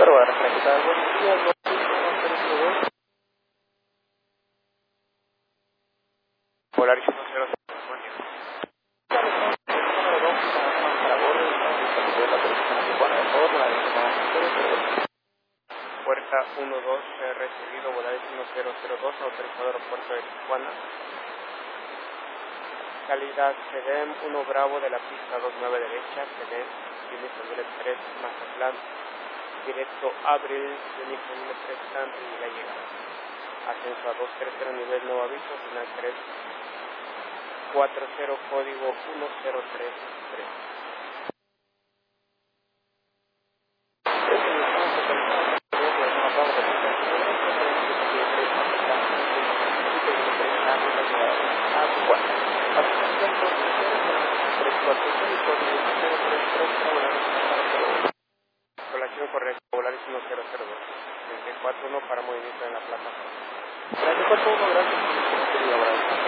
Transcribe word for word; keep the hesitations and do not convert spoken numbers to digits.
Pero bueno, ¿qué tal? Buenos días, buenos días. Polaris uno cero cero, buen día. Puerta uno dos, recibido Volaris uno cero cero dos, autorizado aeropuerto de Tijuana. Calidad C D E M uno Bravo de la pista dos nueve derecha, C D E M, Unit tres Mazatlán, directo Abril, Unit tres Santos y la llegada. Ascenso a doscientos treinta, nivel nuevo aviso, final tres cuatro cero, código uno cero tres tres. Colación correcta, Volaris uno cero cero dos, treinta y cuatro uno para movimiento en la plataforma. treinta y cuatro uno, gracias por su